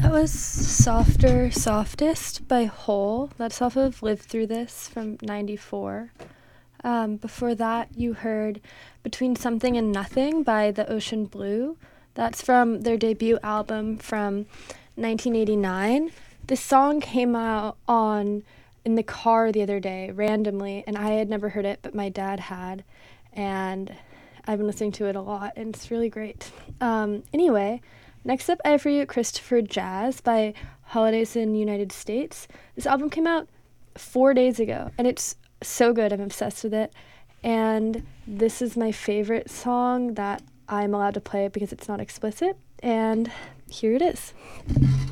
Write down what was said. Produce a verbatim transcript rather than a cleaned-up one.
That was Softer Softest by Hole. That's off of Live Through This from ninety-four. Um, before that, you heard Between Something and Nothing by The Ocean Blue. That's from their debut album from nineteen eighty-nine. This song came out on in the car the other day randomly, and I had never heard it, but my dad had, and I've been listening to it a lot, and it's really great. Um, anyway, next up I have for you Christopher Jazz by Holidays in the United States. This album came out four days ago, and it's so good. I'm obsessed with it, and this is my favorite song that I'm allowed to play because it's not explicit, and here it is.